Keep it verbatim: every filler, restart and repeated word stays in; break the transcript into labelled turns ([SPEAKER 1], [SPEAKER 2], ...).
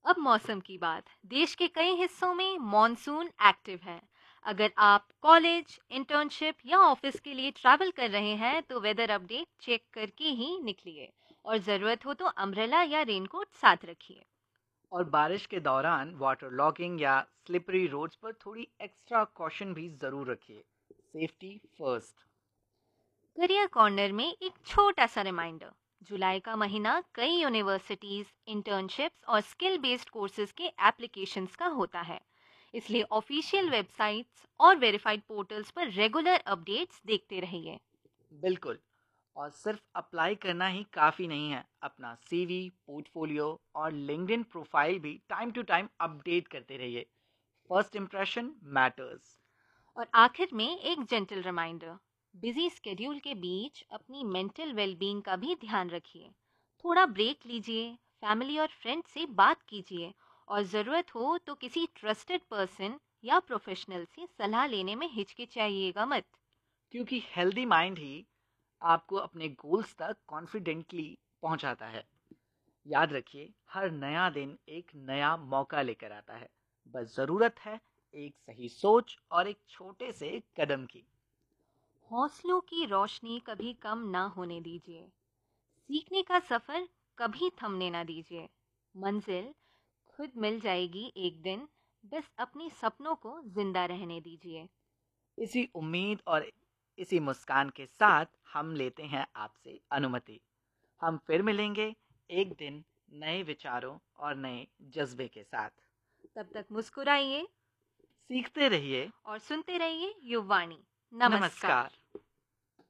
[SPEAKER 1] अब मौसम की बात। देश के कई हिस्सों में मॉनसून एक्टिव है। अगर आप कॉलेज, इंटर्नशिप या ऑफिस के लिए ट्रैवल कर रहे हैं तो वेदर अपडेट चेक करके ही निकलिए और ज़रूरत हो तो अम्ब्रेला या रेनकोट साथ रखिए।
[SPEAKER 2] और बारिश के दौरान वाटर लॉगिंग या स्लिपरी रोड्स पर थोड़ी एक्स्ट्रा कॉशन भी ज़रूर रखिए। Safety first.
[SPEAKER 1] करियर कॉर्नर में एक छोटा सा रिमाइंडर। जुलाई का महीना कई यूनिवर्सिटीज, इंटर्नशिप्स और स्किल बेस्ड कोर्सेज के एप्लीकेशंस का होता है। इसलिए ऑफिशियल वेबसाइट्स और वेरीफाइड पोर्टल्स पर रेगुलर अपडेट्स देखते रहिए।
[SPEAKER 2] बिल्कुल। और सिर्फ अप्लाई करना ही काफ़ी नहीं है, अपना सीवी, पोर्टफोलियो और लिंक्डइन प्रोफाइल भी टाइम टू टाइम अपडेट करते रहिए। First impression matters.
[SPEAKER 1] और आखिर में एक जेंटल रिमाइंडर। बिजी स्केड्यूल के बीच अपनी मेंटल वेलबींग का भी ध्यान रखिए। थोड़ा ब्रेक लीजिए, फैमिली और फ्रेंड से बात कीजिए और ज़रूरत हो तो किसी ट्रस्टेड पर्सन या प्रोफेशनल से सलाह लेने में हिचकिचाइएगा मत।
[SPEAKER 2] क्योंकि हेल्दी माइंड ही आपको अपने गोल्स तक कॉन्फिडेंटली पहुंचाता है। याद रखिए, हर नया दिन एक नया मौका लेकर आता है। बस ज़रूरत है एक सही सोच और एक छोटे से कदम की।
[SPEAKER 1] हौसलों की रोशनी कभी कम ना होने दीजिए। सीखने का सफ़र कभी थमने ना दीजिए। मंजिल खुद मिल जाएगी एक दिन। बस अपने सपनों को जिंदा रहने दीजिए।
[SPEAKER 2] इसी उम्मीद और इसी मुस्कान के साथ हम लेते हैं आपसे अनुमति। हम फिर मिलेंगे एक दिन, नए विचारों और नए जज्बे के साथ।
[SPEAKER 1] तब तक मुस्कुराइए
[SPEAKER 2] सीखते रहिए।
[SPEAKER 1] और सुनते रहिए युवाणी। नमस्कार।
[SPEAKER 2] नमस्कार।